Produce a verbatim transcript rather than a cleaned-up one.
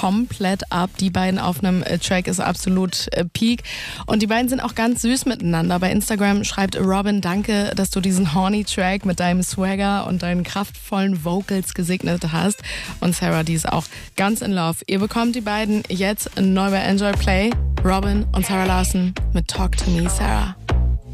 komplett ab. Die beiden auf einem äh, Track ist absolut äh, Peak. Und die beiden sind auch ganz süß miteinander. Bei Instagram schreibt Robin, danke, dass du diesen horny Track mit deinem Swagger und deinen kraftvollen Vocals gesegnet hast. Und Sarah, die ist auch ganz in love. Ihr bekommt die beiden jetzt neu bei Enjoy Play. Robin und Sarah Larson mit Talk to Me, Sarah.